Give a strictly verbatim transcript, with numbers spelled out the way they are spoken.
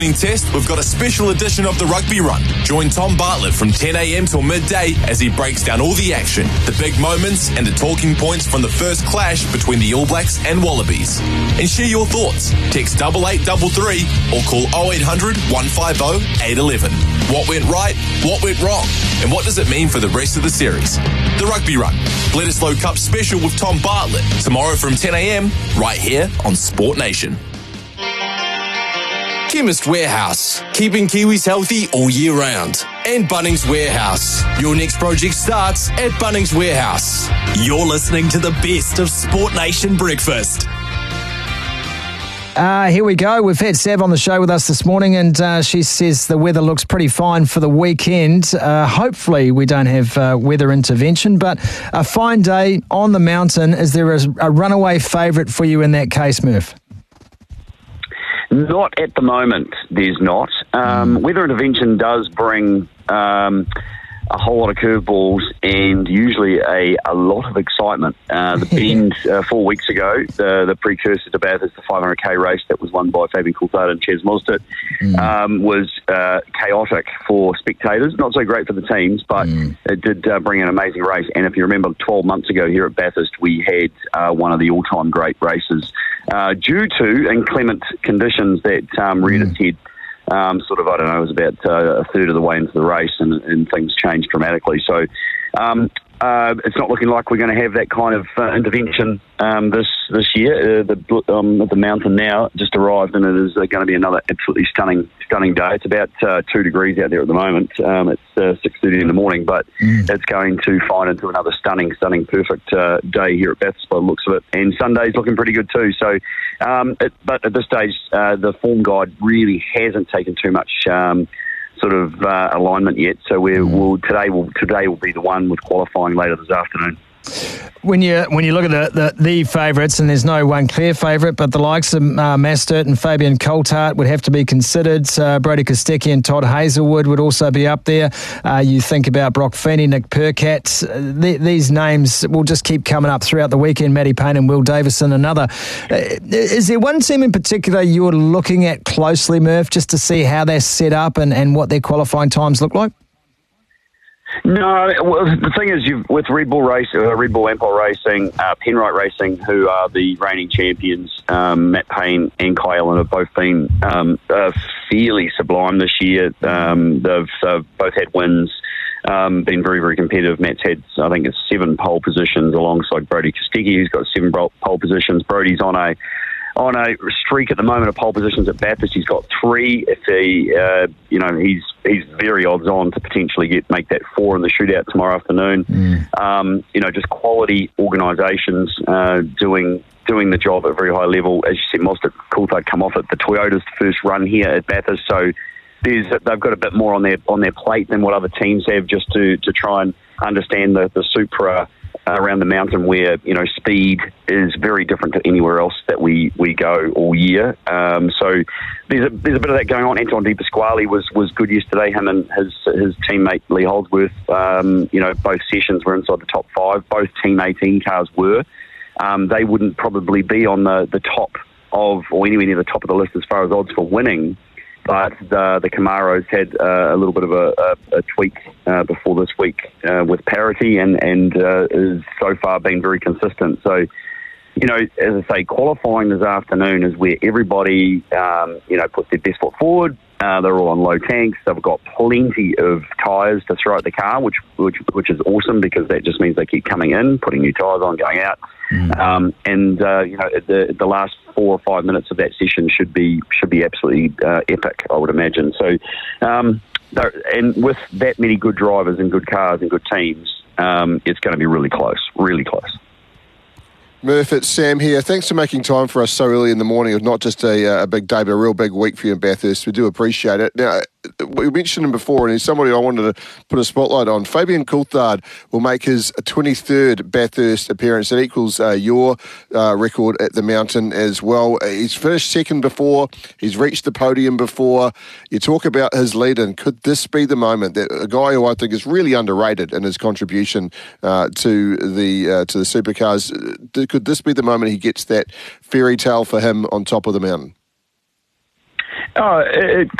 Test, we've got a special edition of the Rugby Run. Join Tom Bartlett from ten a.m. till midday as he breaks down all the action, the big moments and the talking points from the first clash between the All Blacks and Wallabies. And share your thoughts. Text double eight double three or call oh eight hundred, one five oh, eight one one. What went right? What went wrong? And what does it mean for the rest of the series? The Rugby Run, Bledisloe Cup special with Tom Bartlett, tomorrow from ten a.m. right here on Sport Nation. Chemist Warehouse, keeping Kiwis healthy all year round. And Bunnings Warehouse. Your next project starts at Bunnings Warehouse. You're listening to the best of Sport Nation Breakfast. Uh, here we go. We've had Sav on the show with us this morning, and uh, she says the weather looks pretty fine for the weekend. Uh, hopefully we don't have uh, weather intervention, but a fine day on the mountain. Is there a, a runaway favourite for you in that case, Murph? Not at the moment, there's not. Um, weather intervention does bring um, a whole lot of curveballs and usually a, a lot of excitement. Uh, the Bend uh, four weeks ago, the, the precursor to Bathurst, the five hundred k race that was won by Fabian Coulthard and Ches Mostert, mm. um, was uh, chaotic for spectators. Not so great for the teams, but mm. it did uh, bring an amazing race. And if you remember, twelve months ago here at Bathurst, we had uh, one of the all-time great races. Uh, due to inclement conditions that um, reared its head um, sort of, I don't know, it was about uh, a third of the way into the race and, and things changed dramatically. So um, uh, it's not looking like we're going to have that kind of uh, intervention um, this this year. Uh, the um, the mountain now just arrived and it is uh, going to be another absolutely stunning stunning day. It's about uh, two degrees out there at the moment. Um, it's uh, six thirty in the morning, but mm. it's going to find into another stunning, stunning, perfect uh, day here at Bathurst by the looks of it. And Sunday's looking pretty good too. So, um, it, but at this stage, uh, the form guide really hasn't taken too much Um, sort of uh, alignment yet, so we will today will today will be the one with qualifying later this afternoon. When you when you look at the the, the favourites, and there's no one clear favourite, but the likes of uh, Mostert and Fabian Coulthard would have to be considered. Uh, Brodie Kostecki and Todd Hazelwood would also be up there. Uh, you think about Brock Feeney, Nick Percat. Uh, the, these names will just keep coming up throughout the weekend. Matty Payne and Will Davison, another. Uh, is there one team in particular you're looking at closely, Murph, just to see how they're set up and, and what their qualifying times look like? No, well, the thing is, you've, with Red Bull Race, uh, Red Bull Ampol Racing, uh, Penrite Racing, who are the reigning champions, um, Matt Payne and Kai Allen have both been um, uh, fairly sublime this year. Um, they've uh, both had wins, um, been very, very competitive. Matt's had, I think, it's seven pole positions alongside Brodie Kostecki, who's got seven pole positions. Brodie's on a on a streak at the moment of pole positions at Bathurst. He's got three. If he, uh, you know, he's he's very odds on to potentially get make that four in the shootout tomorrow afternoon. Mm. Um, you know, just quality organisations uh, doing doing the job at a very high level. As you said, Mostert, Coulthard come off at the Toyota's first run here at Bathurst, so there's they've got a bit more on their on their plate than what other teams have, just to to try and understand the the Supra around the mountain, where, you know, speed is very different to anywhere else that we, we go all year. Um, so there's a, there's a bit of that going on. Anton De Pasquale was, was good yesterday. Him and his his teammate Lee Holdsworth, um, you know, both sessions were inside the top five. Both Team eighteen cars were. Um, they wouldn't probably be on the, the top of, or anywhere near the top of the list as far as odds for winning. But the, the Camaros had uh, a little bit of a, a, a tweak uh, before this week uh, with parity, and, and uh, has so far been very consistent. So, you know, as I say, qualifying this afternoon is where everybody, um, you know, puts their best foot forward. Uh, they're all on low tanks. They've got plenty of tyres to throw at the car, which, which which is awesome, because that just means they keep coming in, putting new tyres on, going out. Mm. Um, and, uh, you know, the the last four or five minutes of that session should be should be absolutely uh, epic, I would imagine. So, um, and with that many good drivers and good cars and good teams, um, it's going to be really close, really close. Murph, it's Sam here. Thanks for making time for us so early in the morning. It's not just a, a big day, but a real big week for you in Bathurst. We do appreciate it. Now, we mentioned him before, and he's somebody I wanted to put a spotlight on. Fabian Coulthard will make his twenty-third Bathurst appearance. That equals uh, your uh, record at the mountain as well. He's finished second before. He's reached the podium before. You talk about his lead-in. Could this be the moment that a guy who I think is really underrated in his contribution uh, to the uh, to the supercars, could this be the moment he gets that fairy tale for him on top of the mountain? Oh, it,